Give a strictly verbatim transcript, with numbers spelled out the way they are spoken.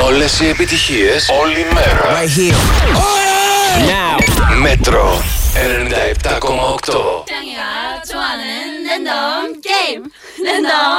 Όλες οι επιτυχίες, όλη μέρα. Right here. Now. Μέτρο ενενήντα επτά κόμμα οκτώ. 짱이가 좋아하는 랜덤 게임 랜덤